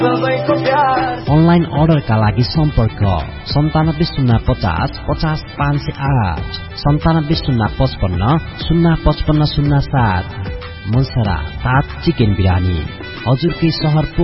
Online अर्डरका लागि सम्पर्क 970550 50508 970550 05507। मन्सरा 7 चिकन बिरानी हजुरकै सहर